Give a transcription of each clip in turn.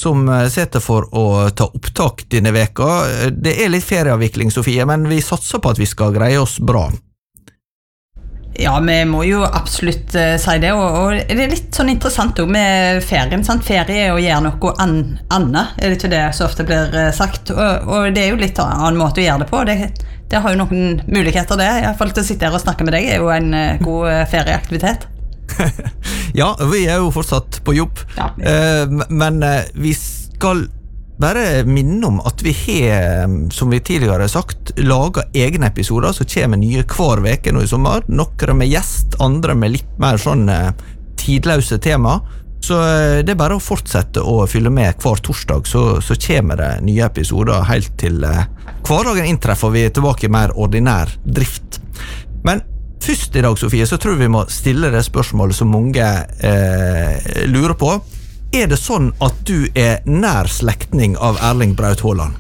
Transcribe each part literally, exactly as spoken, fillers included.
som setter for å ta opptak denne veka. Det er litt ferieavvikling, Sofie, men vi satser på at vi skal greie oss bra. Ja, vi må jo absolutt uh, si det, og, og det er litt sånn interessant også med ferien, sant? Ferie er å gjøre noe an, annet, er det ikke det så ofte blir uh, sagt, og, og det er jo litt annen måte å gjøre det på, det, det har jo noen muligheter det, i hvert fall til å sitte her og snakke med deg er jo en uh, god uh, ferieaktivitet. Ja, vi er jo fortsatt på jobb, ja. uh, men uh, vi skal bare minne om at vi har, som vi tidligere har sagt, laget egne episoder som kommer nye hver veke nå i sommer. Noen med gjest, andre med litt mer sånn tidløse tema. Så det er bare å fortsette å fylle med hver torsdag, så, så kommer det nye episoder helt til hverdagen inntreffer vi tilbake i mer ordinær drift. Men først i dag, Sofie, så tror vi må stille det spørsmålet som mange eh, lurer på. Er det sånn at du er nær slektning av Erling Braut Haaland?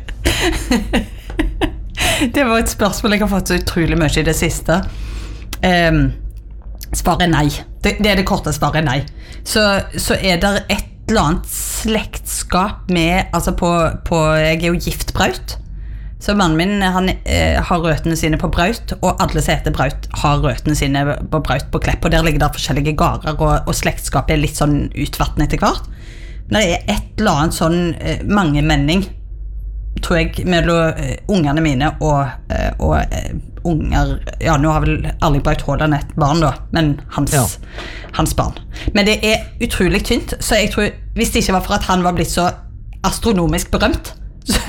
Det var et spørsmål jeg har fått så utrolig mye i det siste. Um, svaret er nei. Det, det er det korte svaret er nei. Så, så er det et eller annet slektskap med, altså på, på jeg er jo gift Braut. Så mannen min, han eh, har røtene sine på Braut, og alle som heter Braut har røtene sine på Braut på Klepp, og der ligger der forskjellige gårder, og, og slektskapet er litt sånn utvattnet etter hvert. Men det er et eller annet sånn eh, mangemenning, tror jeg, mellom eh, ungene mine og, eh, og eh, unger, ja, nå har vel Erling Braut Haaland et barn da, men hans, ja. hans barn. Men det er utrolig tynt, så jeg tror, hvis det ikke var for at han var blitt så astronomisk berømt, så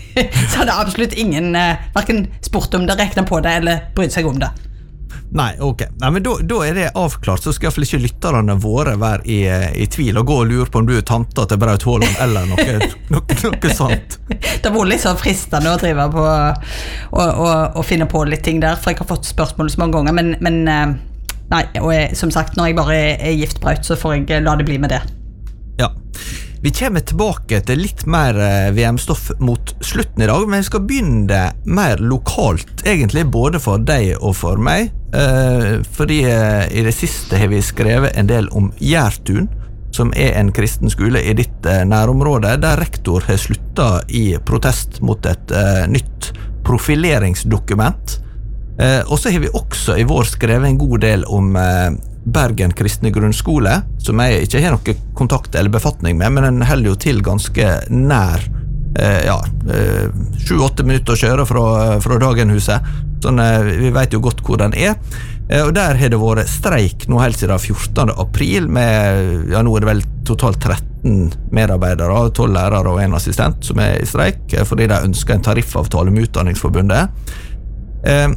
så hadde absolutt ingen eh, hverken spurt om det, reknet på det eller brydd seg om det. Nei, ok. Nei, men da, da er det avklart, så skal i hvert fall ikke lytterne våre være i, i tvil og gå og lure på om du er tanta til Braut Haaland eller noe, noe, noe sånt. Det var litt sånn fristende å drive på og, og, og finne på litt ting der, for jeg har fått spørsmål så mange ganger, men, men nei, og jeg, som sagt, når jeg bare er, er gift Braut, så får jeg la det bli med det. Ja. Vi kommer tilbake til litt mer V M-stoff mot slutten i dag, men vi skal begynne mer lokalt, egentlig både for deg og for meg, eh, fordi eh, i det siste har vi skrevet en del om Gjertun, som er en kristen skole i ditt eh, nærområde, der rektor har sluttet i protest mot et eh, nytt profileringsdokument. Eh, og så har vi også i vår skrevet en god del om eh, Bergen kristne grunnskole, som jeg ikke har noe kontakt eller befatning med, men den holder jo til ganske nær, eh, ja, eh, sju-åtte minutter å kjøre fra, fra Dagenhuset, sånn eh, vi vet jo godt hvor den er, eh, og der har det vært streik nå helt siden fjortende april, med, ja, nå er det vel totalt tretten medarbeidere, tolv lærere og en assistent som er i streik, eh, fordi de ønsker en tariffavtale med Utdanningsforbundet. Eh,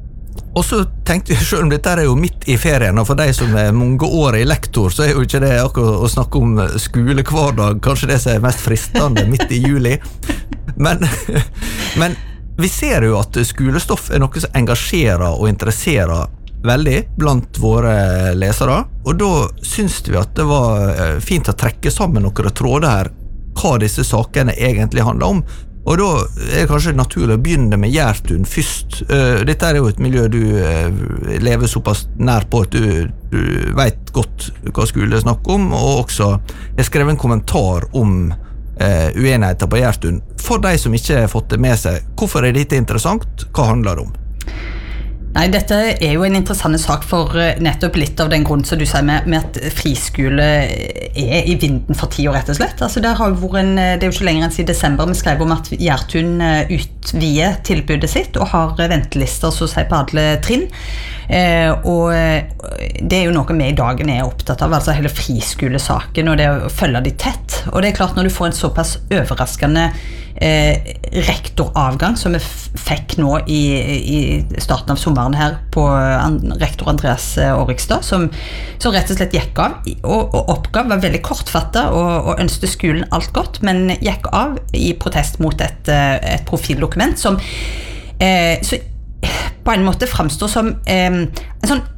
Og så tenkte vi, selv om dette er jo midt i ferien, og for deg som er mange år i lektor, så er jo ikke det akkurat å snakke om skole hver dag, kanskje det som er mest fristende midt i juli. Men, men vi ser jo at skolestoff er noe som engasjerer og interesserer veldig blant våre lesere, og da synes vi at det var fint å trekke sammen noen tråder her, hva disse sakene egentlig handler om. Og da er det kanskje naturlig å begynne med Gjertun først. Dette er jo et miljø du lever såpass nær på at du, du vet godt hva skole snakker om, og også jeg skrev en kommentar om uh, uenigheter på Gjertun. For de som ikke har fått det med seg, hvorfor er dette interessant? Hva handler det om? Nei, dette er jo en interessant sak for nettopp litt av den grunnen som du sier med, med at friskole er i vinden for tida, rett og slett. Altså, der har jo vært en, det er jo ikke lenger enn siden desember vi skrev om at Gjertun utvider tilbudet sitt og har ventelister så å si på alle trinn. Eh, og det er jo noe vi i dagen er opptatt av, altså hele friskolesaken og det å følge de tett. Og det er klart når du får en såpass overraskende eh, rektoravgang som vi fikk nå i, i starten av sommeren her på an, rektor Andreas Årikstad, som, som rett og slett gikk av, og, og oppgav var veldig kortfattet og, og ønsket skolen alt godt, men gikk av i protest mot et, et profildokument som eh, så på en måte fremstår som eh, en sånn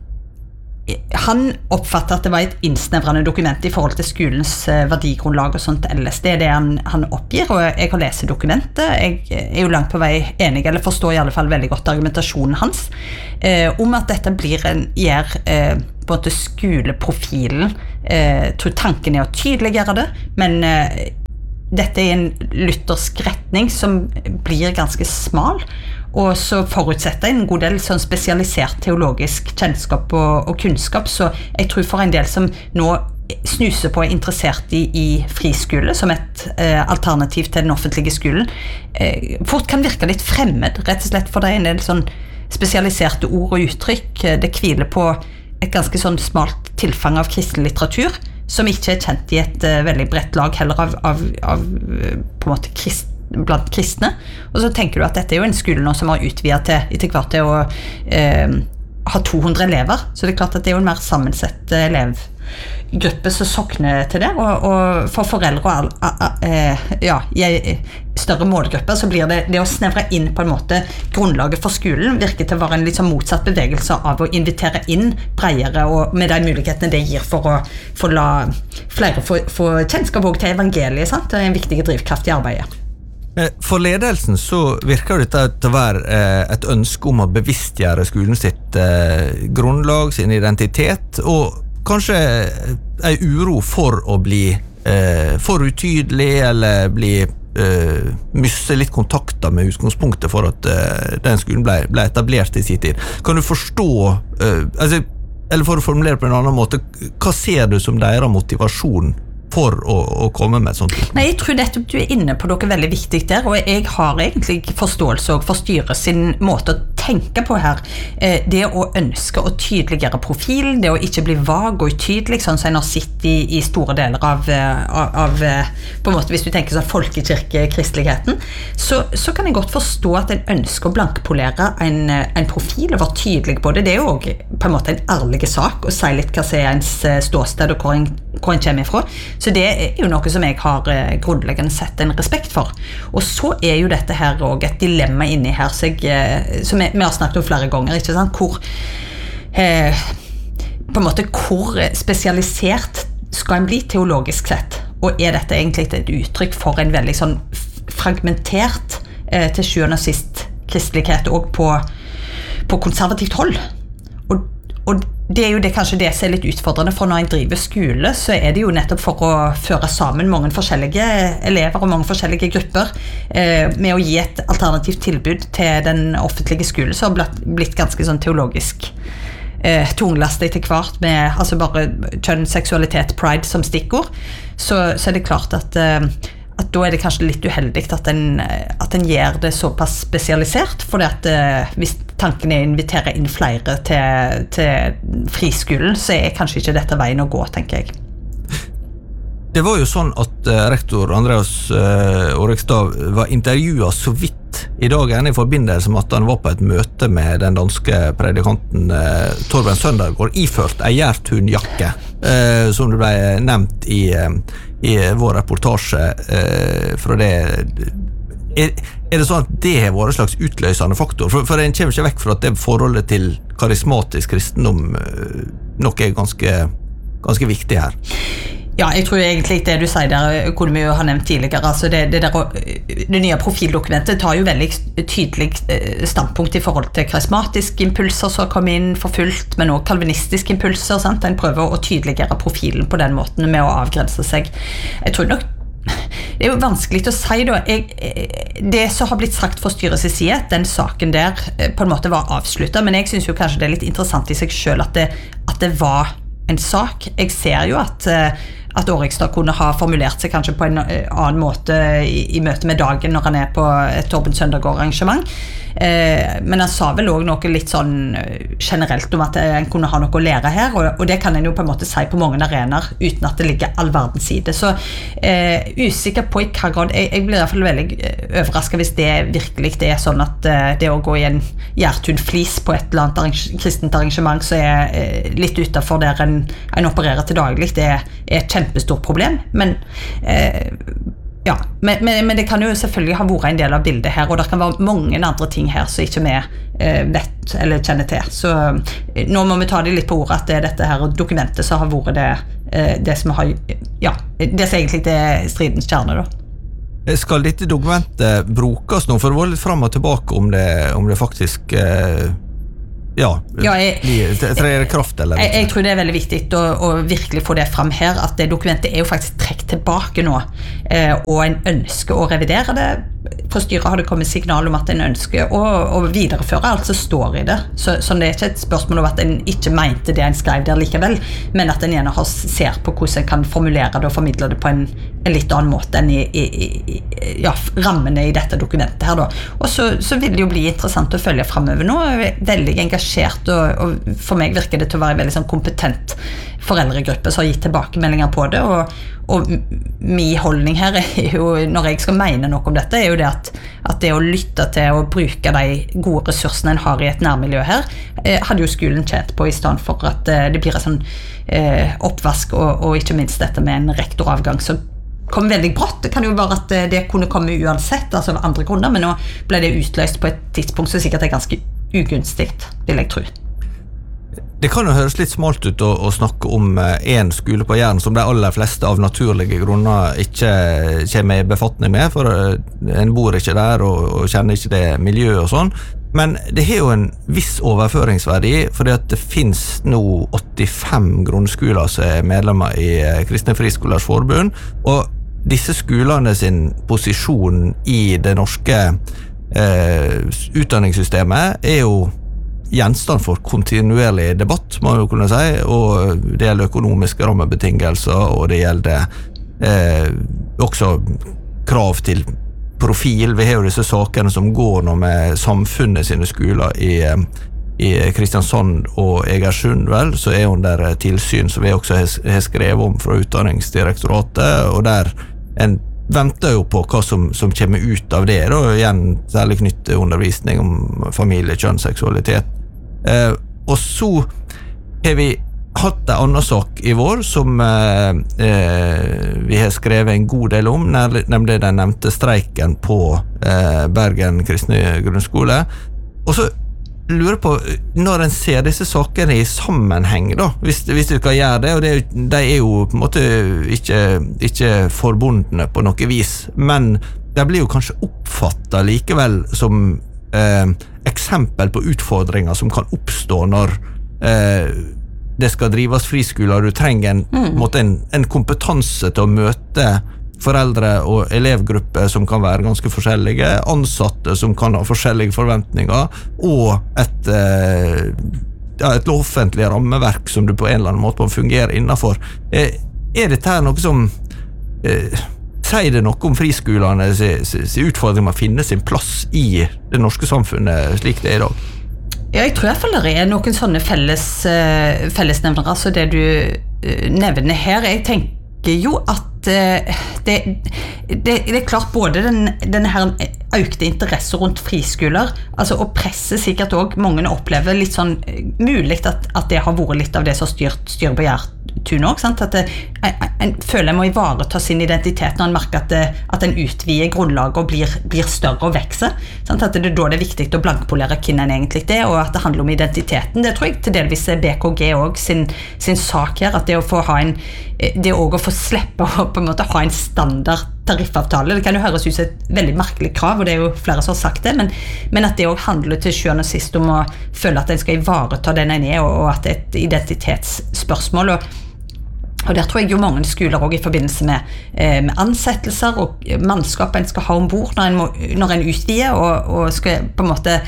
han oppfattet at det var et innsnevrende dokument i forhold til skolens eh, verdigrunnlag og sånt ellers. Det er det han, han oppgir, og jeg har lest dokumentet. Jeg er jo langt på vei enig, eller forstår i alle fall veldig godt argumentasjonen hans, eh, om at dette blir en, gjør eh, på en måte skoleprofilen. Eh, tror tanken er å tydeliggjøre det, men eh, dette er en luthersk retning som blir ganske smal, og så forutsetter en god del sånn spesialisert teologisk kjennskap og, og kunnskap, så jeg tror for en del som nå snuser på og er interessert i, i friskole som et eh, alternativ til den offentlige skolen, eh, fort kan virke litt fremmed, rett og slett for det er en del sånn spesialiserte ord og uttrykk, det hviler på et ganske sånn smalt tilfang av kristelig litteratur, som ikke er kjent i et uh, veldig bredt lag heller av, av, av uh, på en måte krist, blant kristne. Og så tenker du at dette er jo en skole nå som har utvidet til etter hvert til å uh, ha to hundre elever, så det er klart at det er jo en mer sammensett uh, elevgruppe som sokner til det, og, og for foreldre og all, uh, uh, ja, i større målgrupper så blir det, det å snevre inn på en måte grunnlaget for skolen virker til å være en litt sånn motsatt bevegelse av å invitere inn bredere og med de mulighetene det gir for å for la flere få, få kjennskap også til evangeliet, sant? Det er en viktig drivkraft i arbeidet. For ledelsen så virker dette til å være et ønske om å bevisstgjøre skolen sitt grunnlag, sin identitet, og kanskje en uro for å bli for utydelig eller bli Uh, miste litt kontakter med utgangspunktet for at uh, den skolen ble, ble etablert i sin tid. Kan du forstå, uh, altså, eller for å formulere på en annen måte, hva ser du som deres motivasjon for å, å komme med et sånt? Nei, jeg tror dette du er inne på noe veldig viktig der, og jeg har egentlig forståelse for styret sin måte å tenke på her. Det å ønske å tydeligere profilen, det å ikke bli vag og utydelig, sånn som en har sett i, i store deler av, av, av på en måte, hvis du tenker sånn folkekirkekristeligheten, så, så kan jeg godt forstå at en ønsker å blankpolere en, en profil og være tydelig på det. Det er jo også på en måte en ærlig sak å si litt hva som er ens ståsted og hvor en, hvor en kommer ifra. Så det er jo noe som jeg har grunnleggende sett en respekt for. Og så er jo dette her også et dilemma inni her, så jeg, som jeg, vi har snakket om flere ganger, ikke sant? Hvor, eh, på en måte, hvor spesialisert skal en bli teologisk sett? Og er dette egentlig et uttrykk for en veldig sånn fragmentert, eh, til sjuende og sist kristelighet, og på, på konservativt hold? Og, og det er jo det, kanskje det som er litt utfordrende, for når en driver skole, så er det jo nettopp for å føre sammen mange forskjellige elever og mange forskjellige grupper, eh, med å gi et alternativt tilbud til den offentlige skolen, så har blitt, blitt ganske sånn teologisk eh, tunglastet etter hvert, med altså bare kjønn, seksualitet, pride som stikkord, så, så er det klart at eh, at da er det kanskje litt uheldig at en, at en gjør det såpass spesialisert, fordi at eh, hvis tanken er å invitere inn flere til, til friskolen, så er kanskje ikke dette veien å gå, tenker jeg. Det var jo sånn at uh, rektor Andreas uh, Årekstad var intervjuet så vidt i dag i forbindelse med at han var på et møte med den danske predikanten uh, Torben Søndergaard, iført en gjerthundjakke, uh, som det ble nevnt i, uh, i vår reportasje uh, fra det. Er, er det sånn at det har vært en slags utløsende faktor? For, for en kommer ikke vekk fra at det forholdet til karismatisk kristendom uh, nok er ganske, ganske viktig her. Ja, jeg tror egentlig det du sier der, kunne vi jo ha nevnt tidligere, altså det, det, der, det nye profildokumentet tar jo veldig tydelig standpunkt i forhold til karismatiske impulser som kommer inn for fullt, men også kalvinistiske impulser, sant? En prøver å tydeligere profilen på den måten med å avgrense seg. Jeg tror nok det er jo vanskelig å si da, jeg, det som har blitt sagt fra styrets side, den saken der på en måte var avsluttet, men jeg synes jo kanskje det er litt interessant i seg selv at det, at det var en sak. Jeg ser jo at at Årekstad kunne ha formulert seg kanskje på en annen måte i, i møte med dagen når han er på et Torben Søndergaard-arrangement. Eh, men han sa vel også noe litt sånn generelt om at en kunne ha noe å lære her, og, og det kan en jo på en måte si på mange arenaer uten at det ligger all verdens side. Så eh, usikker på i hva grad, jeg, jeg blir i hvert fall veldig overrasket hvis det virkelig det er sånn at eh, det å gå i en gjerthundflis på et eller annet arrange, kristent arrangement så er eh, litt utenfor der en, en opererer til daglig, det er et kjempestort problem, men eh, ja, men, men, men det kan jo selvfølgelig ha vært en del av bildet her, og det kan være mange andre ting her som ikke vi eh, vet eller kjenner til, så eh, nå må vi ta det litt på ordet at det er dette her dokumentet som har vært det, eh, det som har, ja, det som egentlig er stridens kjerne da. Skal dette dokumentet brukes nå for å være litt frem og tilbake om det, om det faktisk eh, ja, ja jeg, trer kraft, eller? Jeg, jeg tror det er veldig viktig å, å virkelig få det frem her, at det dokumentet er jo faktisk trekt tilbake nå, eh, og en ønsker å revidere det. Fra styret har det kommet signal om at en ønsker å, å videreføre alt som står i det, så, så det er ikke et spørsmål om at en ikke mente det en skrev der likevel, men at en gjerne har, ser på hvordan en kan formulere det og formidle det på en, en litt annen måte enn i, i, i ja, rammene i dette dokumentet her da. Og så, så vil det jo bli interessant å følge fremover nå. Jeg er veldig engasjert, og, og for meg virker det til å være en veldig sånn kompetent foreldregruppe som har gitt tilbakemeldinger på det, og, og min holdning her er jo, når jeg skal mene noe om dette, er jo det at, at det å lytte til og bruke de gode ressursene en har i et nærmiljø her, eh, hadde jo skolen tjent på i stedet for at eh, det blir en sånn eh, oppvask, og, og ikke minst dette med en rektoravgang som kom veldig brått. Det kan jo være at det kunne komme uansett, altså av andre grunner, men nå ble det utløst på et tidspunkt som sikkert er ganske ugunstigt, vil jeg tro. Det kan jo høres litt smalt ut å, å snakke om en skole på Jæren som de aller fleste av naturlige grunner ikke kommer i befatning med, for en bor ikke der og, og kjenner ikke det miljøet og sånn. Men det har jo en viss overføringsverdi, fordi at det finnes nå åttifem grunnskoler som er medlemmer i Kristne Friskolers Forbund, og disse skolene sin posisjon i det norske eh, utdanningssystemet er jo gjenstand for kontinuerlig debatt, må man jo kunne si, og det gjelder økonomiske rammebetingelser, og det gjelder eh, også krav til profil. Vi har jo disse sakene som går nå med samfunnet sine skoler i, i Kristiansand og Egersund, vel, så er hun der tilsyn som vi også har skrevet om fra Utdanningsdirektoratet, og der en venter jo på hva som, som kommer ut av det, og igjen særlig knyttet undervisning om familie, kjønn, seksualitet. Eh, og så har vi hatt en annen sak i vår som eh, vi har skrevet en god del om, nemlig den nevnte streiken på eh, Bergen Kristne Grunnskole. Og så lurer jeg på, når en ser disse sakene i sammenheng da, hvis, hvis du kan gjøre det, og det, de er jo på en måte ikke, ikke forbundne på noe vis, men de blir jo kanskje oppfattet likevel som eh, eksempel på utfordringer som kan oppstå når eh, det skal drives friskoler, du trenger en, mm. måte, en, en kompetanse til å møte foreldre og elevgrupper som kan være ganske forskjellige, ansatte som kan ha forskjellige forventninger, og et, eh, ja, et offentlig rammeverk som du på en eller annen måte må fungere innenfor. Eh, er dette her noe som eh, sier det noe om friskolene sin utfordring med å finne sin plass i det norske samfunnet slik det er i dag? Ja, jeg tror i hvert fall det er noen sånne felles, fellesnevnere, altså det du nevner her. Jeg tenker jo at det, det, det er klart både den, denne her økte interesse rundt friskoler, altså, og presset sikkert også mange opplever litt sånn mulig at, at det har vært litt av det som styrt, styrer på Gjertun også, sant? At det, en, en føler en må ivareta sin identitet når en merker at, det, at en utvider grunnlaget og blir, blir større og vekser, sant? At det da det er viktig å blankpolere hvem en egentlig er, og at det handler om identiteten. Det tror jeg til delvis er B K G også sin, sin sak her, at det å få ha en det å få slippe å på en måte ha en standard tariffavtale, det kan jo høres ut som et veldig merkelig krav, og det er jo flere som har sagt det, men, men at det også handler til sjuende og sist om å føle at en skal ivareta den en er, og, og at det er et identitetsspørsmål, og, og der tror jeg jo mange skoler også i forbindelse med, eh, med ansettelser og mannskap en skal ha ombord når en, må, når en utvider, og, og skal på en måte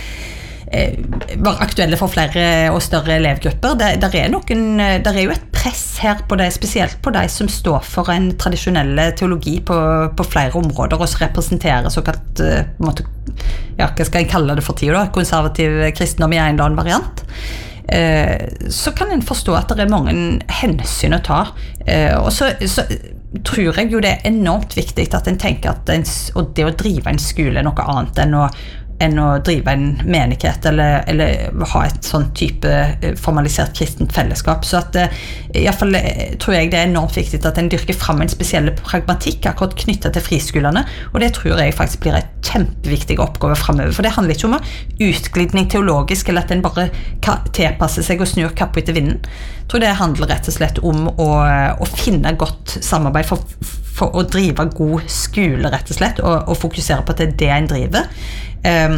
var aktuelle for flere og større elevgrupper. Det, der, er noen, der er jo et press her på det, spesielt på de som står for en tradisjonelle teologi på, på flere områder, og som representerer såkalt, på en måte, ja, hva skal jeg kalle det for tid da, konservativ kristendom i en eller annen variant. Eh, så kan en forstå at det er mange hensyn å ta, eh, og så, så tror jeg jo det er enormt viktig at en tenker at en, og det å drive en skole er noe annet enn å enn å drive en menighet eller, eller ha et sånn type formalisert kristent fellesskap. Så at i hvert fall tror jeg det er enormt viktig at en dyrker frem en spesiell pragmatikk akkurat knyttet til friskolene, og det tror jeg faktisk blir en kjempeviktig oppgave fremover, for det handler ikke om utglidning teologisk, eller at en bare tilpasser seg og snur kappa etter vinden. Jeg tror det handler rett og slett om å, å finne godt samarbeid for, for å drive god skole, rett og slett, og, og fokusere på at det er det en driver. Um,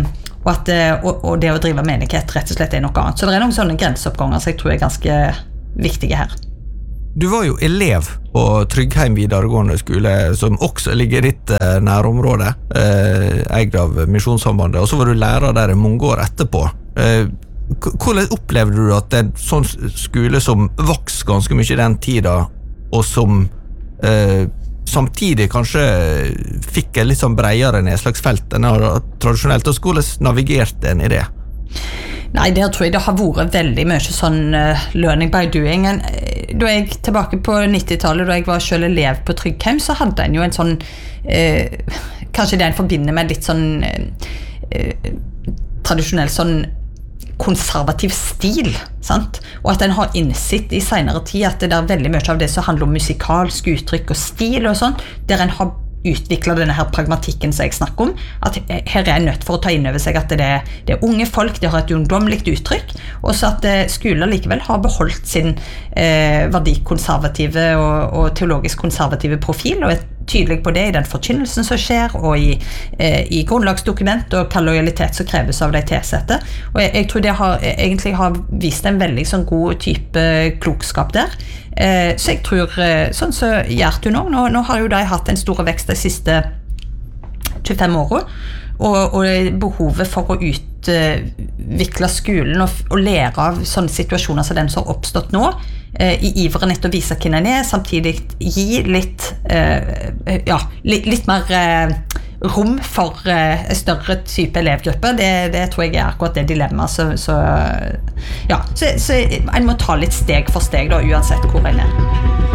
og, at, og, og det å drive menighet rett og slett er noe annet. Så det er noen sånne grenseoppganger som jeg tror er ganske viktige her. Du var jo elev på Tryggheim videregående skole, som også ligger i ditt eh, nærområde, eh, eid av Misjonssambandet, og så var du lærer der i mange år etterpå. Eh, hvordan opplevde du at en sånn skole som vokste ganske mye i den tida, og som eh, samtidig kanskje fikk et litt sånn bredere nedslagsfelt enn tradisjonelt, og hvordan navigerte en i det? Nei, der tror jeg det har vært veldig mye sånn uh, learning by doing. En, da jeg tilbake på nittitallet, da jeg var selv elev på Tryggheim, så hadde en jo en sånn, uh, kanskje det en forbinder med litt sånn uh, tradisjonell sånn konservativ stil, sant? Og at en har innsitt i senere tid at det er veldig mye av det som handler om musikalsk uttrykk og stil og sånn, der en har utviklet denne her pragmatikken som jeg snakker om, at her er en nødt for å ta inn over seg at det er, det er unge folk, det har et ungdomligt uttrykk, og så at skolen likevel har beholdt sin eh, verdikonservative og, og teologisk konservative profil, og er tydelig på det i den forkynnelsen som skjer, og i, eh, i grunnlagsdokument, og hva lojalitet som kreves av de tilsette. Og jeg, jeg tror det har, egentlig har vist en veldig sånn god type klokskap der. Eh, så jeg tror, sånn så gjør du nå, nå, nå har jo de hatt en stor vekst de siste tjuefem årene, og, og behovet for å utvikle skolen og, og lære av sånne situasjoner som den som har oppstått nå, eh, i iveren etter å vise hvem en er, samtidig gi litt, eh, ja, litt, litt mer eh, rom for eh, en større type elevgruppe, det, det tror jeg er akkurat det dilemma, så, så, ja, så, så en må ta litt steg for steg da, uansett hvor en er.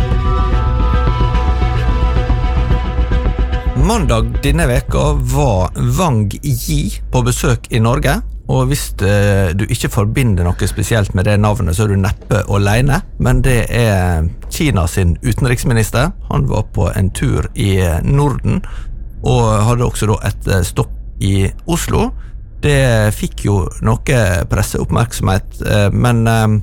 Mandag denne veka var Wang Yi på besøk i Norge, og hvis eh, du ikke forbinder noe spesielt med det navnet, så er du neppe alene, men det er Kina sin utenriksminister. Han var på en tur i Norden, og hadde også da et stopp i Oslo. Det fikk jo noe presseoppmerksomhet, eh, men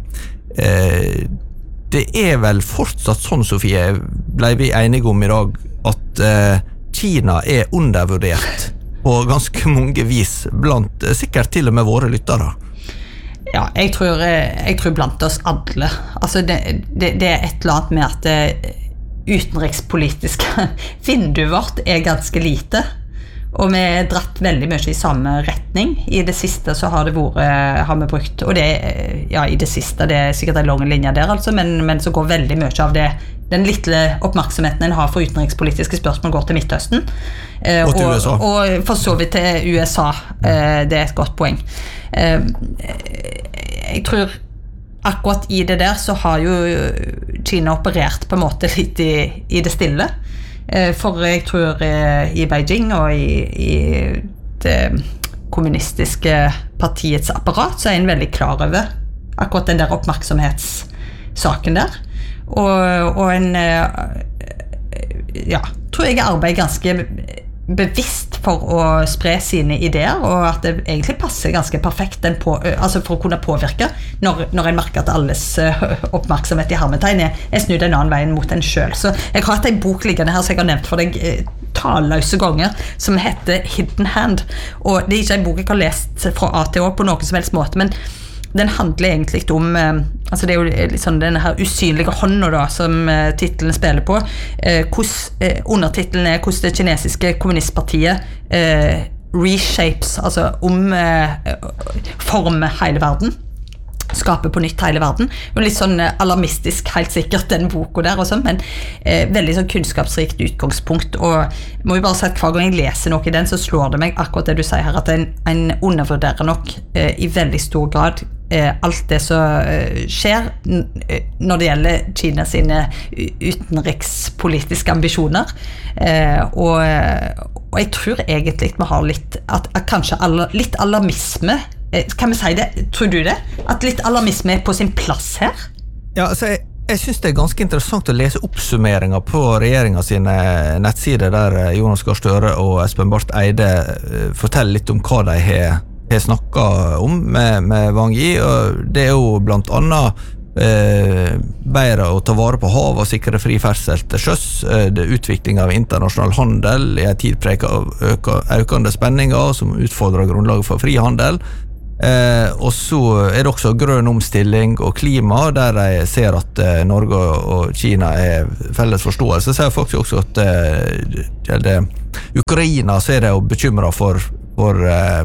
eh, det er vel fortsatt sånn, Sofie, ble vi enige om i dag, at eh, Kina er undervurdert på ganske mange vis, blant sikkert til og med våre lyttere. Ja, jeg tror, jeg tror blant oss alle. Altså det, det, det er et eller annet med at det utenrikspolitiske vinduet vårt er ganske lite, og vi er dratt veldig mye i samme retning. I det siste så har det vært, har vi brukt, og det, ja, i det siste, det er sikkert en lang linje der, altså, men, men så går veldig mye av det, den lille oppmerksomheten en har for utenrikspolitiske spørsmål går til Midtøsten. Eh, og, til U S A. og for så vidt til U S A. Eh, det er et godt poeng. Eh, jeg tror akkurat i det der så har jo Kina operert på en måte litt i, i det stille. Eh, for jeg tror eh, i Beijing og i, i det kommunistiske partiets apparat så er en veldig klar over akkurat den der oppmerksomhetssaken der. Og, og en ja, tror jeg arbeider ganske bevisst for å spre sine ideer, og at det egentlig passer ganske perfekt den på, altså for å kunne påvirke når, når en merker at alles oppmerksomhet i hermetegn er, er snudd en annen vei mot en selv. Så jeg har hatt en bok liggende her som jeg har nevnt for deg talløse ganger, som heter Hidden Hand, og det er ikke en bok jeg har lest fra A til Å på noen som helst måte, men den handler egentlig om, eh, altså det er jo liksom denne her usynlige hånden da, som eh, titelen spiller på, eh, hos, eh, undertitelen er hvordan det kinesiske kommunistpartiet eh, reshapes, altså om eh, former hele verden, skaper på nytt hele verden, og litt sånn alarmistisk helt sikkert den boka der og sånn, men eh, veldig sånn kunnskapsrikt utgangspunkt, og må jo bare si at hver gang jeg leser noe i den så slår det meg akkurat det du sier her, at en, en undervurderer nok eh, i veldig stor grad eh, alt det som eh, skjer når det gjelder Kina sine utenrikspolitiske ambisjoner, eh, og, og jeg tror egentlig vi har litt, at, at kanskje aller, litt alarmisme. Kan vi si det? Tror du det? At litt alarmisme er på sin plass her? Ja, altså jeg, jeg synes det er ganske interessant å lese oppsummeringer på regjeringen sine nettsider, der Jonas Gahr Støre og Espen Barth Eide forteller litt om hva de har, har snakket om med, med Wang Yi, og det er jo blant annet eh, bedre å ta vare på hav og sikre fri ferdsel til sjøs, eh, det utvikling av internasjonal handel i en tid preget av øka, økende spenninger som utfordrer grunnlaget for frihandel. Eh, og så er det også grønn omstilling og klima, der jeg ser at eh, Norge og Kina er felles forståelse. Så ser jeg faktisk også at eh, det, Ukraina så er det jo bekymret for, for eh,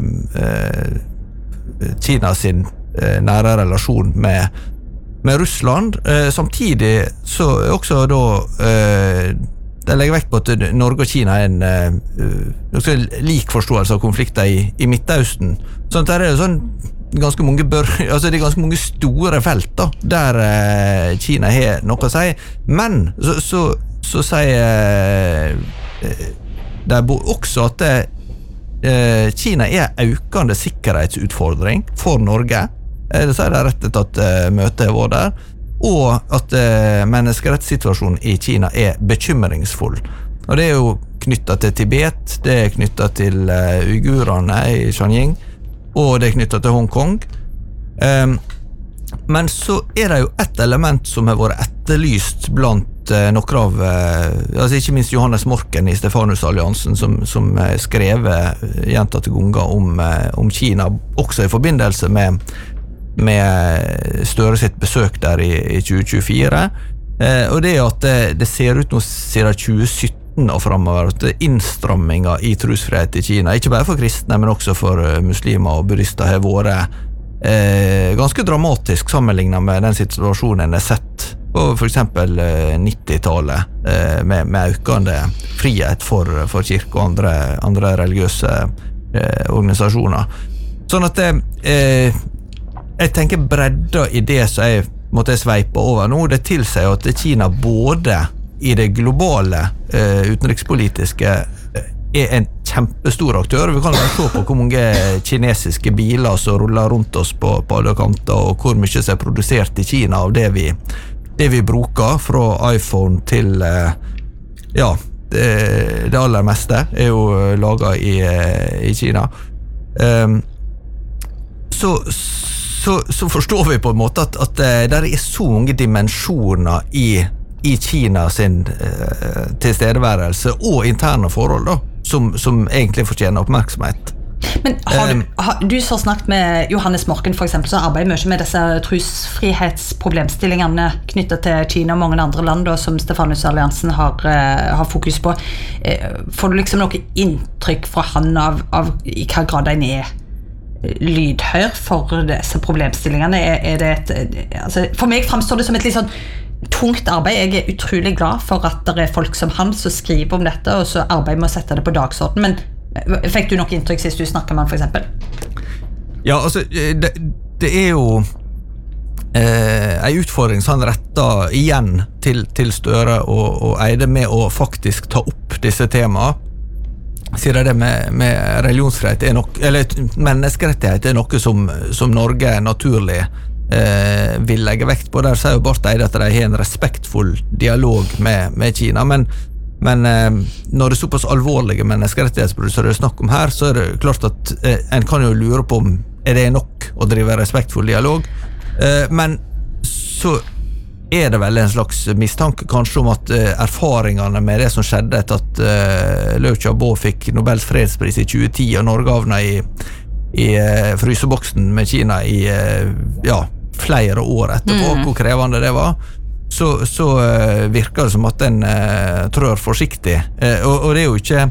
eh, Kina sin eh, nære relasjon med, med Russland. Eh, samtidig så er også da eh, det legger vekt på at Norge og Kina er en uh, lik forståelse av konflikter i, i Midtøsten. Sånn at det er sånn ganske mange bør, altså det er ganske mange store felt da, der uh, Kina har noe å si. Men så, så, så sier uh, det er også at det, uh, Kina er en økende sikkerhetsutfordring for Norge. Uh, det sier det rett etter at uh, møtet var der. Og at eh, menneskerettssituasjonen i Kina er bekymringsfull. Og det er jo knyttet til Tibet, det er knyttet til eh, uigurene i Xinjiang, og det er knyttet til Hongkong. Um, men så er det jo et element som har vært etterlyst blant eh, noen av, eh, altså ikke minst Johannes Morken i Stefanusalliansen, som, som eh, skrevet gjentatte ganger om, eh, om Kina, også i forbindelse med med Støre sitt besøk der i, i tjue tjuefire, eh, og det er at det, det ser ut nå siden tjue sytten og fremover at innstramminger i trosfrihet i Kina, ikke bare for kristne, men også for uh, muslimer og buddhister, har vært eh, ganske dramatisk sammenlignet med den situasjonen en har sett på for eksempel eh, nittitallet, eh, med, med økende frihet for, for kirke og andre, andre religiøse eh, organisasjoner. Sånn at det eh, jeg tenker bredda i det som jeg måtte sveipe over nå, det tilsier at Kina både i det globale eh, utenrikspolitiske eh, er en kjempestor aktør. Vi kan jo se på hvor mange kinesiske biler som ruller rundt oss på, på alle kanter, og hvor mye som er produsert i Kina av det vi, det vi bruker, fra iPhone til eh, ja, det, det aller meste er jo laget i, i Kina. Um, så Så, så forstår vi på en måte at, at uh, der er så mange dimensjoner i, i Kina sin uh, tilstedeværelse og interne forhold da, som, som egentlig fortjener oppmerksomhet. Men har du, har, du så snakket med Johannes Morken for eksempel, som arbeider mye med disse trosfrihetsproblemstillingene knyttet til Kina og mange andre land da, som Stefanusalliansen har, uh, har fokus på. Uh, får du liksom noe inntrykk fra han av, av i hva grad han er lydhør for disse problemstillingene? Er, er det et, altså, for meg fremstår det som et litt sånn tungt arbeid. Jeg er utrolig glad for at det er folk som han som skriver om dette, og så arbeider med å sette det på dagsorden. Men fikk du noe inntrykk sist du snakket med han for eksempel? Ja, altså det, det er jo eh, en utfordring som han retter igjen til, til Støre og, og Eide med å faktisk ta opp disse temaene. Sier det med, med religionsfrihet er nok, eller menneskerettighet er noe som, som Norge naturlig eh, vil legge vekt på. Der sier jo Barth Eide at de har en respektfull dialog med, med Kina, men, men eh, når det er såpass alvorlige menneskerettighetsbrudd som det er snakk om her, så er det klart at eh, en kan jo lure på om er det nok å drive respektfull dialog, eh, men så er det vel en slags mistanke kanskje om at uh, erfaringene med det som skjedde etter at uh, Liu Xiaobo fikk Nobels fredspris i tjue ti og Norge havna i, i uh, fryseboksen med Kina i uh, ja, flere år etterpå, mm. hvor krevende det var, så, så uh, virker det som at den uh, trør forsiktig, uh, og, og det er jo ikke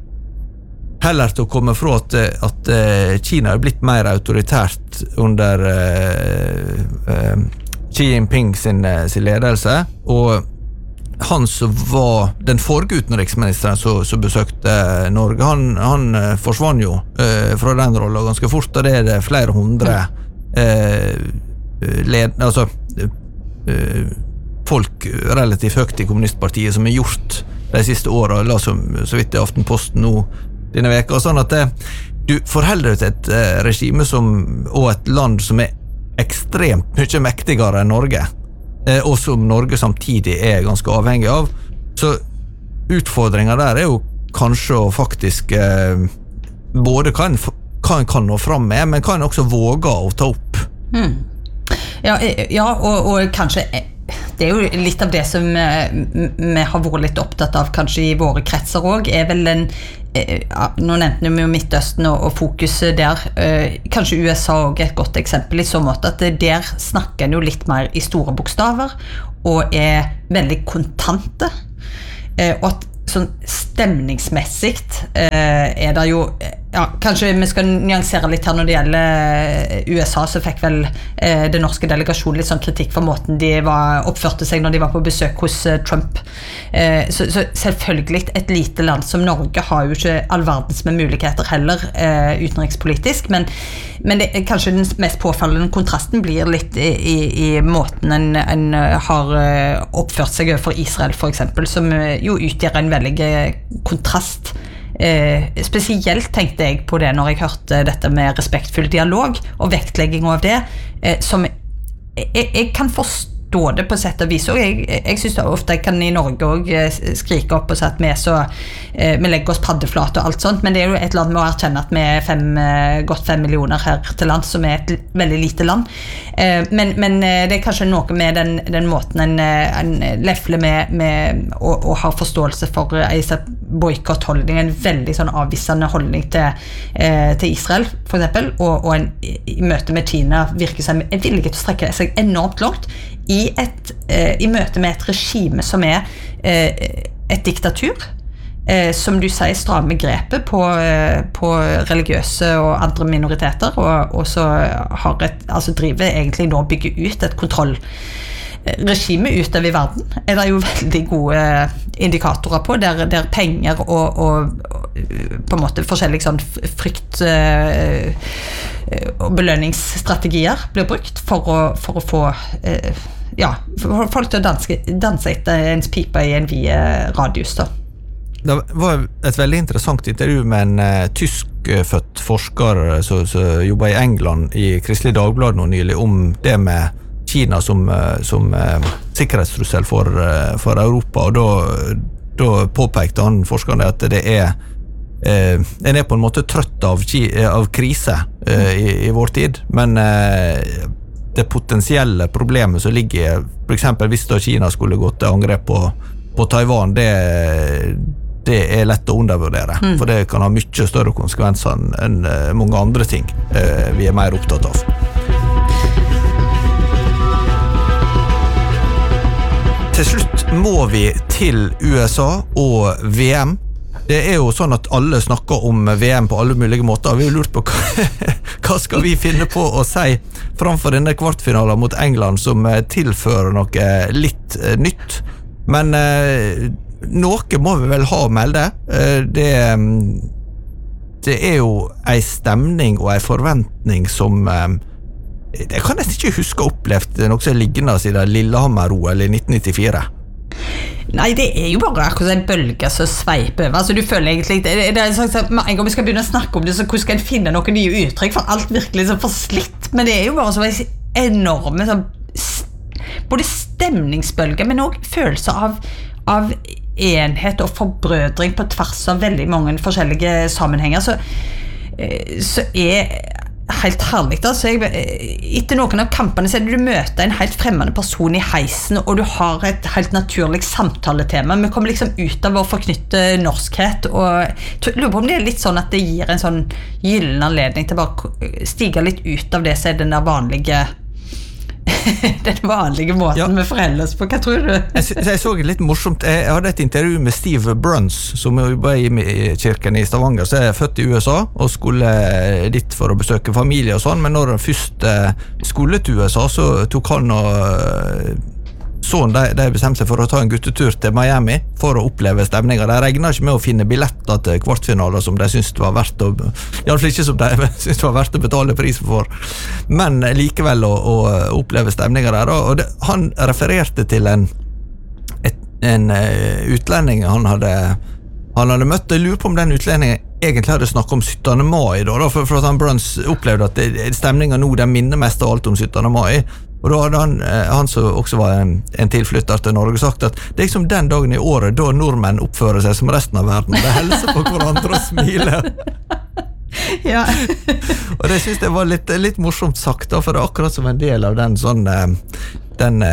heller til å komme fra at, at uh, Kina er blitt mer autoritært under uh, uh, Xi Jinping sin, sin ledelse, og han som var den forrige utenriksministeren som, som besøkte Norge, han, han forsvann jo eh, fra den rollen ganske fort, og det er det flere hundre eh, led, altså, eh, folk relativt høyt i kommunistpartiet som har gjort de siste årene, la som, så vidt i Aftenposten nå denne veka, sånn at det, du forholder deg til et eh, regime som, og et land som er ekstremt mye mektigere enn Norge, eh, og som Norge samtidig er ganske avhengig av. Så utfordringen der er jo kanskje å faktisk eh, både hva en kan nå fram med, men kan også våge å ta opp. Mm. Ja, ja og, og kanskje det er jo litt av det som vi har vært litt opptatt av kanskje i våre kretser også, er vel en, ja, nå nevnte vi jo Midtøsten og, og fokuset der, kanskje U S A også er et godt eksempel i så måte, at der snakker en jo litt mer i store bokstaver, og er veldig kontante, og at sånn stemningsmessigt er det jo ja, kanskje vi skal nyansere litt her når det gjelder U S A, så fikk vel eh, den norske delegasjonen litt sånn kritikk for måten de var, oppførte seg når de var på besøk hos eh, Trump. Eh, så, så selvfølgelig et lite land som Norge har jo ikke all verdens med muligheter heller eh, utenrikspolitisk, men, men det, kanskje den mest påfallende kontrasten blir litt i, i, i måten en, en har oppført seg overfor Israel for eksempel, som jo utgjør en veldig kontrast. Eh, spesielt tenkte jeg på det når jeg hørte dette med respektfull dialog og vektlegging av det, eh, som jeg, jeg kan forstå det på sett og vis, og jeg, jeg synes det ofte jeg kan i Norge også skrike opp og si at vi, så, eh, vi legger oss paddeflat og alt sånt, men det er jo et land med å erkjenne at vi er fem, godt fem millioner her til land, som er et veldig lite land, eh, men, men det er kanskje noe med den, den måten en, en lefler med, med og, og har forståelse for en boykottholdning, en veldig sånn avvisende holdning til, eh, til Israel for eksempel, og, og en, i møte med Kina virker som er villig til å strekke seg enormt langt i, et, eh, i møte med et regime som er eh, et diktatur, eh, som du sier stramme grepet på, eh, på religiøse og andre minoriteter, og, og så har et, altså driver egentlig nå å bygge ut et kontroll regime utover i verden er det jo veldig gode indikatorer på, der, der penger og, og, og på en måte forskjellige sånn frykt uh, og belønningsstrategier blir brukt for å, for å få uh, ja, for folk til å danse, danse etter ens pipe i en vid radius da. Det var et veldig interessant intervju med en uh, tyskfødt forsker som, som jobber i England i Kristelig Dagblad nå nylig om det med Kina som, som eh, sikkerhetstrussel for, eh, for Europa, og da, da påpekte han forskerne at det er eh, en er på en måte trøtt av, av krise eh, i, i vår tid, men eh, det potensielle problemet som ligger, for eksempel hvis da Kina skulle gå til angrep på, på Taiwan, det, det er lett å undervurdere, mm. for det kan ha mye større konsekvenser enn, enn mange andre ting eh, vi er mer opptatt av. Til slutt må vi til U S A og V M. Det er jo sånn at alle snakker om V M på alle mulige måter. Vi har lurt på hva, hva skal vi finne på å si framfor denne kvartfinalen mot England som tilfører noe litt nytt. Men eh, noe må vi vel ha å melde. Eh, det, det er jo en stemning og en forventning som eh, jeg kan nesten ikke huske opplevd noe som liggende siden Lillehammer-O L i nitten nittifire. Nei, det er jo bare akkurat en bølge som sveiper over. Altså, du føler egentlig det, det er sånn at en gang vi skal begynne å snakke om det, så hvordan skal en finne noen nye uttrykk, for alt virkelig så forslitt. Men det er jo bare så enorme sånn, både stemningsbølger, men også følelser av, av enhet og forbrødring på tvers av veldig mange forskjellige sammenhenger. Så, så er helt herlig da, så jeg, etter noen av kampene så er det du møter en helt fremmede person i heisen, og du har et helt naturlig samtaletema. Vi kommer liksom ut av vår forknytte norskhet, og jeg lurer på om det er litt sånn at det gir en sånn gyllen anledning til å bare stige litt ut av det som er den der vanlige den vanlige måten ja. Vi forholder oss på, hva tror du? jeg, jeg så litt morsomt, jeg hadde et intervju med Steve Bruns som jobber i kirken i Stavanger, så er født i U S A og skulle dit for å besøke familie og sånn, men når han først skulle til U S A så tok han og sånn, de, de bestemte seg for å ta en guttetur til Miami for å oppleve stemninger. De regnet ikke med å finne billetter til kvartfinaler som de syntes var verdt å, i alle fall ikke som de syntes var verdt å betale prisen for, men likevel å, å oppleve stemninger der. Og det, han refererte til en, et, en utlending han hadde, han hadde møtt. Jeg lurer på om den utlendingen egentlig hadde snakket om syttende mai da, for, for at han Bruns opplevde at det, stemningen nå den minner mest av alt om syttende mai. Og da hadde han, han som også var en, en tilflytter til Norge, sagt at det er liksom den dagen i året da nordmenn oppfører seg som resten av verden. De helser på hverandre og smiler. Ja. Og det synes jeg var litt, litt morsomt sagt, da, for det er akkurat som en del av den sånn den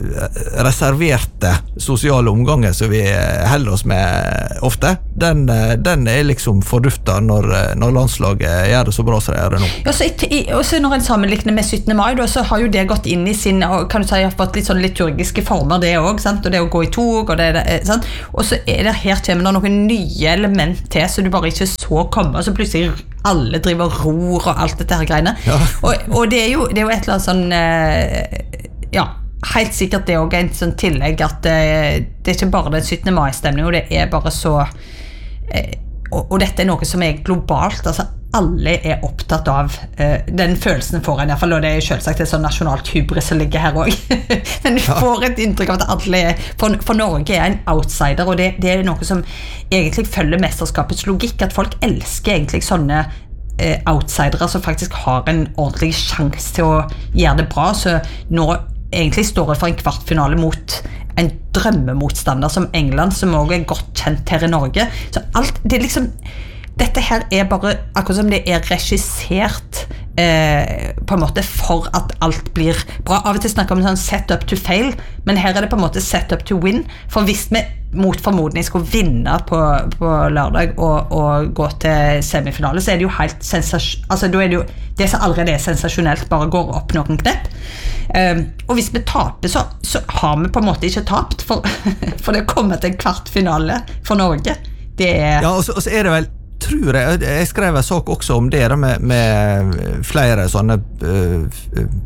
reserverte sosiale omgangen som vi holder oss med ofte, den, den er liksom forduftet når, når landslaget gjør det så bra som det gjør det nå. Ja, så i, også når en sammenlikner med syttende mai, da, så har jo det gått inn i sin, kan du si, har fått litt sånn liturgiske former det også, sant? Og det å gå i tog, og det, sant? Og så er det her kommer det noen nye element til, så du bare ikke så komme, og så plutselig alle driver ror og alt dette her greiene. Ja. Og, og det, er jo, det er jo et eller annet sånn, eh, ja, helt sikkert det også er en sånn tillegg at eh, det er ikke bare den syttende mai-stemningen, det er bare så, eh, og, og dette er noe som er globalt, altså alle er opptatt av uh, den følelsen får en i hvert fall, og det er jo selvsagt et sånn nasjonalt hybris som ligger her også. Men du får et inntrykk av at alle er, for, for Norge er en outsider, og det, det er noe som egentlig følger mesterskapets logikk, at folk elsker egentlig sånne uh, outsidere som faktisk har en ordentlig sjanse til å gjøre det bra, så nå egentlig står det for en kvartfinale mot en drømmemotstander som England, som også er godt kjent her i Norge, så alt, det er liksom dette her er bare akkurat som det er regissert eh, på en måte for at alt blir bra. Av og til snakker vi om sånn set up to fail, men her er det på en måte set up to win. For hvis vi mot formodning skulle vinne på, på lørdag og, og gå til semifinale, så er det jo helt sensasjonelt. Altså, da er det jo det som allerede er sensasjonelt, bare går opp noen knepp. Um, og hvis vi taper, så, så har vi på en måte ikke tapt, for, for det kommer til en kvartfinale for Norge. Det er... Ja, og så, og så er det vel tror jeg, jeg skrev en sak også om det da, med, med flere sånne uh,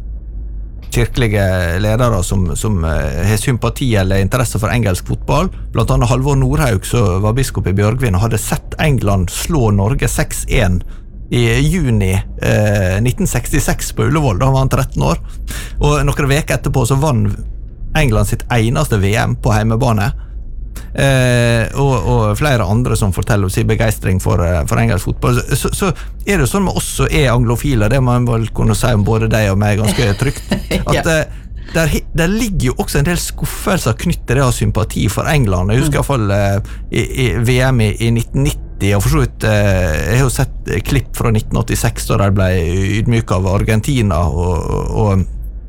kirkelige ledere som, som uh, har sympati eller interesse for engelsk fotball, blant annet Halvor Nordhaug som var biskop i Bjørgvin og hadde sett England slå Norge seks en i juni uh, nitten sekstiseks på Ullevål, da var han tretten år, og noen veker etterpå så vann England sitt eneste V M på heimebane. Eh, og, og flere andre som forteller om sin begeistring for, for engelsk fotball, så, så er det jo sånn med oss som er anglofile, det man vel kunne si om både deg og meg ganske trygt, at ja. der, der ligger jo også en del skuffelser knyttet til det å ha sympati for England. Jeg husker i hvert fall eh, i, i V M i, i nitten nitti, og for så vidt eh, jeg har jo sett klipp fra nitten åttiseks da de ble ydmyket av Argentina og, og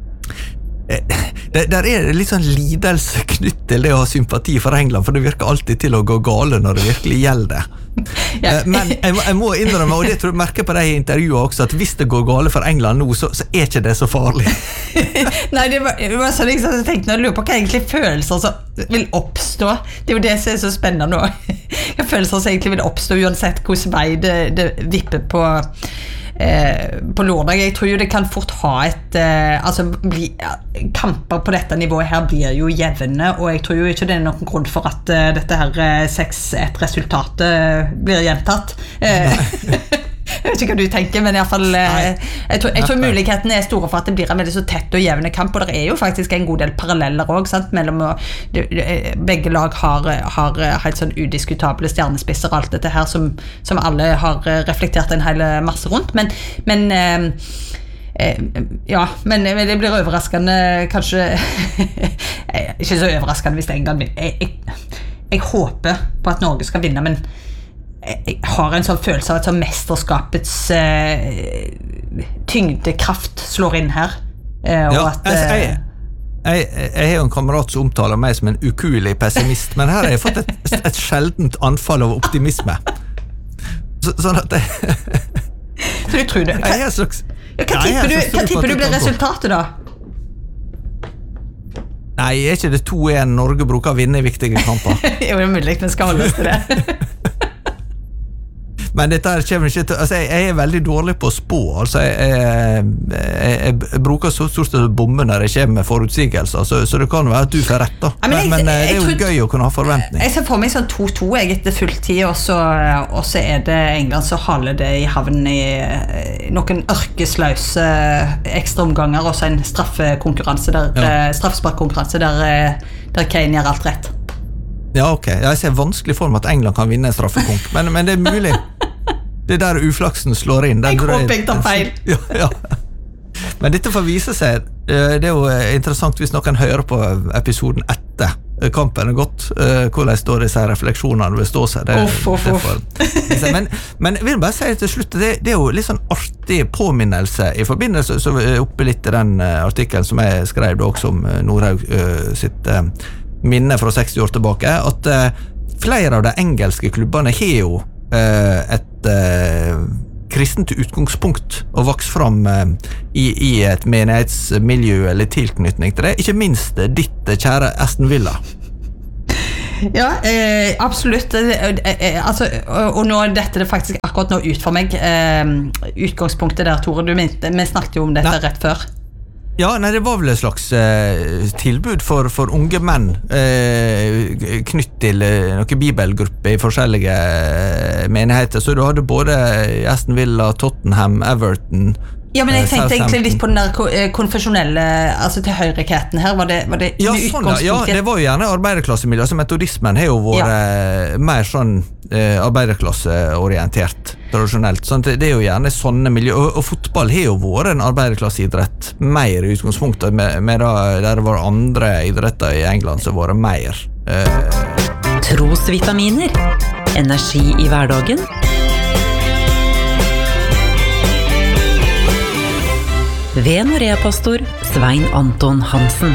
Der, der er litt sånn lidelse knytt til det å ha sympati for England, for det virker alltid til å gå gale når det virkelig gjelder. Ja. Men jeg må, jeg må innrømme, og det tror jeg merker på de intervjuene også, at hvis det går gale for England nå, så, så er ikke det så farlig. Nei, det var, det var sånn liksom, jeg tenkte, jeg lurer på hva egentlig følelser som vil oppstå. Det er jo det som er så spennende nå. Hva følelser som egentlig vil oppstå, uansett hvordan vei det, det vipper på Eh, på lørdag. Jeg tror jo det kan fort ha et eh, altså bli, ja, kamper på dette nivået her blir jo jevne, og jeg tror jo ikke det er noen grunn for at eh, dette her eh, seks ett resultatet blir gjentatt. Eh, jeg vet ikke hva du tenker, men i hvert fall eh, jeg, tror, jeg tror mulighetene er store for at det blir en veldig så tett og jevne kamp, og det er jo faktisk en god del paralleller også, sant? Mellom å, de, de, begge lag har, har helt sånn udiskutable stjernespisser og alt dette her som, som alle har reflektert en hel masse rundt, men, men eh, eh, ja, men det blir overraskende kanskje ikke så overraskende hvis England vinner. Jeg, jeg, jeg håper på at Norge skal vinne, men jeg har en sånn følelse av at sånn mesterskapets eh, tyngdekraft slår inn her, eh, og ja, at altså, jeg, jeg, jeg har jo en kamerat som omtaler meg som en ukuelig pessimist, men her har jeg fått et, et sjeldent anfall av optimisme, så, sånn at jeg, så du tror det hva, jeg er slags, hva tipper du, hva tipper du blir resultatet da? Nei, er ikke det to en Norge bruker å vinne i viktige kamper? Jo, det er mulig, men skal holde oss til det. Men dette kommer ikke til, altså jeg, jeg er veldig dårlig på å spå, altså jeg, jeg, jeg, jeg bruker så stort sett å bomme når jeg kommer med forutsigelser, så, så det kan være at du får rett da, men, men, jeg, men det er jo tror, gøy å kunne ha forventning. Jeg ser for meg sånn to to jeg etter fulltid, og så, og så er det England som haler det i havn i noen ørkesløse ekstraomganger, og så en straffekonkurranse der, ja. straffesparkkonkurranse der, der Kane gjør alt rett. Ja, ok. Jeg ser vanskelig for meg at England kan vinne en straffekonk, men, men det er mulig. Det der uflaksen slår inn. Jeg håper jeg tar feil. Ja, ja. Men dette får vise seg. Det er jo interessant hvis noen hører på episoden etter etter kampen er gått, uh, hvordan står disse refleksjonene vil stå seg. Det, uff, uff, uff. men, men jeg vil bare si til slutt, det, det er jo litt sånn artig påminnelse i forbindelse, så er oppe litt i den uh, artikkelen som jeg skrev da også om uh, Nordhaug uh, sitt uh, minne fra seksti år tilbake, at uh, flere av de engelske klubbene har jo uh, et uh, kristent utgangspunkt og vokst fram eh, i, i et menighetsmiljø eller tilknytning til det, ikke minst ditt kjære Aston Villa. Ja, eh, absolutt. Eh, eh, altså, og, og nå dette det faktisk akkurat nå ut for meg. Eh, utgangspunktet der, Tore, du mente, vi snakket jo om dette Nei. rett før. Ja, nei, det var vel et slags eh, tilbud for, for unge menn eh, knytt til eh, noen bibelgrupper i forskjellige eh, menigheter, så du hadde både Aston Villa, Tottenham, Everton. Ja, men jeg tenkte egentlig litt på den der konfesjonelle, altså til høyreketten her, var det, var det ja, sånn, ja, det var jo gjerne arbeiderklassemiljø, altså metodismen har jo vært ja. mer sånn eh, arbeiderklasseorientert tradisjonelt, sånn, det er jo gjerne sånne miljø, og, og fotball har jo vært en arbeiderklasseidrett mer i utgangspunktet, med, med da, der det var andre idretter i England som var mer eh. Trosvitaminer, energi i hverdagen. Ved Norea-pastor Svein Anton Hansen.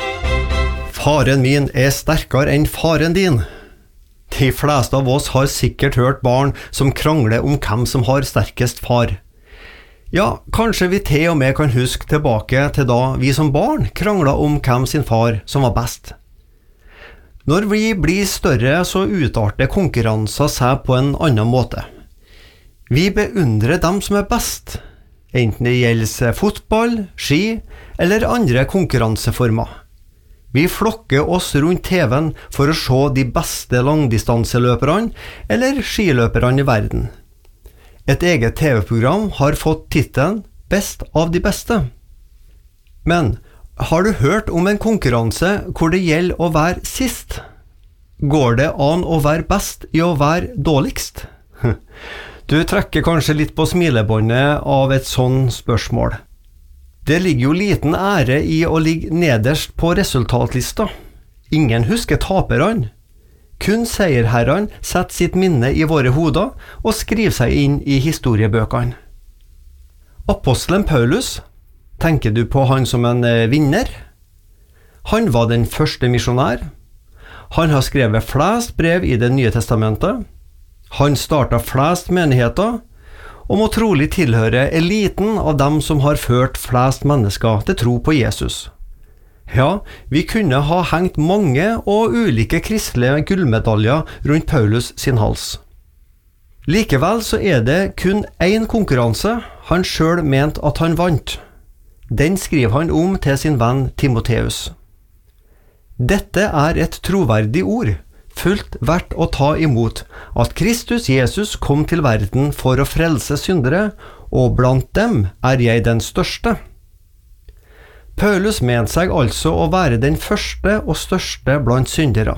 Faren min er sterkere enn faren din. De fleste av oss har sikkert hørt barn som krangler om hvem som har sterkest far. Ja, kanskje vi til og med kan huske tilbake til da vi som barn kranglet om hvem sin far som var best. Når vi blir større, så utarter konkurranser seg på en annen måte. Vi beundrer dem som er best, enten det gjelder fotball, ski eller andre konkurranseformer. Vi flokker oss rundt T V-en for å se de beste langdistanseløperne eller skiløperne i verden. Et eget T V-program har fått titelen Best av de beste. Men har du hørt om en konkurranse hvor det gjelder å være sist? Går det an å være best i å være dårligst? Du trekker kanskje litt på smilebåndet av et sånn spørsmål. Det ligger jo liten ære i å ligge nederst på resultatlista. Ingen husker taperne. Kun seierherrene setter sitt minne i våre hoder og skriver seg inn i historiebøkene. Apostelen Paulus, tenker du på han som en vinner? Han var den første misjonær. Han har skrevet flest brev i Det nye testamentet. Han startet flest menigheter, og må trolig tilhøre eliten av dem som har ført flest mennesker til tro på Jesus. Ja, vi kunne ha hengt mange og ulike kristelige gullmedaljer rundt Paulus sin hals. Likevel så er det kun én konkurranse han selv mente at han vant. Den skriver han om til sin venn Timotheus. Dette er et troverdig ord, fullt verdt å ta imot, at Kristus Jesus kom til verden for å frelse syndere, og blant dem er jeg den største. Paulus mente seg altså å være den første og største blant syndere.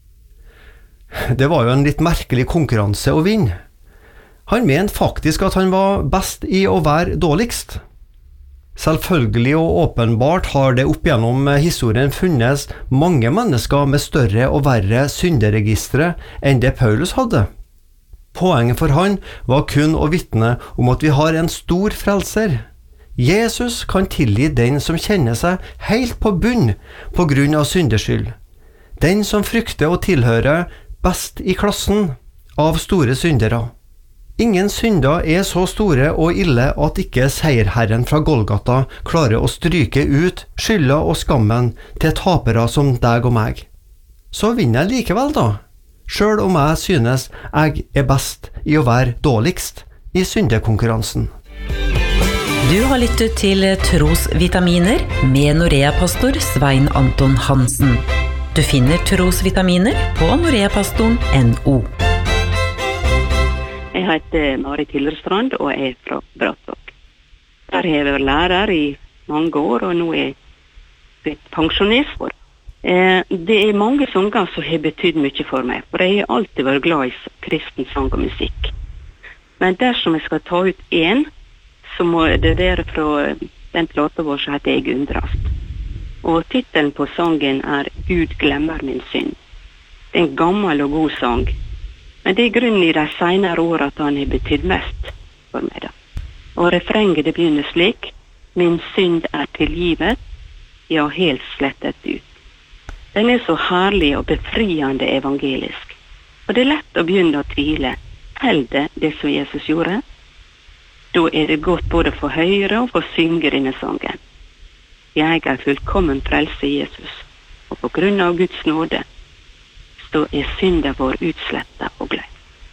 Det var jo en litt merkelig konkurranse å vinne. Han mente faktisk at han var best i å være dårligst. Selvfølgelig og åpenbart har det opp gjennom historien funnes mange mennesker med større og verre synderegistre enn det Paulus hadde. Poenget for han var kun å vitne om at vi har en stor frelser. Jesus kan tilgi den som kjenner seg helt på bunn på grunn av syndeskyld. Den som frykter å tilhøre best i klassen av store syndere. Ingen synder er så store og ille at ikke seierherren fra Golgata klarer å stryke ut skylda og skammen til tapere som deg og meg. Så vinner jeg likevel da, selv om jeg synes jeg er best i å være dårligst i syndekonkurransen. Du har lyttet til Trosvitaminer med Norea-pastor Svein Anton Hansen. Du finner Trosvitaminer på noreapastoren punktum no. Jeg heter Marit Hillerstrand og er fra Brattvåg. Der har jeg vært lærer i mange år, og nå er jeg blitt pensjonist. Det er mange sanger som har betydd mye for meg, for jeg har alltid vært glad i kristen sang og musikk. Men dersom jeg skal ta ut en, så må det være fra den plata vår som heter Jeg undrast. og titelen på sangen er Gud glemmer min synd. Det er en gammel og god sang, men det er grunnen i de senere år at han har betydd mest for meg da. Og refrenget det begynner slik: Min synd er tilgivet, ja, helt slettet ut. Den er så herlig og befriende evangelisk. Og det er lett å begynne å tvile. Held det som Jesus gjorde? Da er det godt både for høre og for synge denne sangen. Jeg er fullkommen frelse i Jesus, og på grunn av Guds nåde, så er synden vår utslettet og glemt.